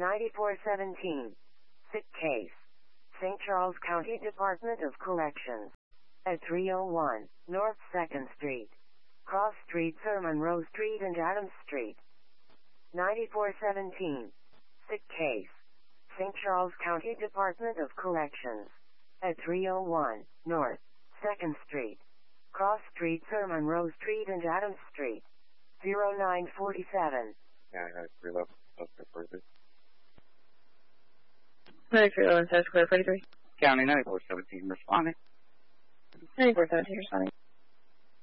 9417. Sick case. St. Charles County Department of Corrections. At 301 North 2nd Street. Cross Street, Sir Monroe Street and Adams Street. 9417. Sick case. St. Charles County Department of Corrections. At 301 North 2nd Street. Cross Street, Sir Monroe Street and Adams Street. 0947. Yeah, I had 311. Okay, further. 9311, Square 43. County 9417, responding. 9417, responding.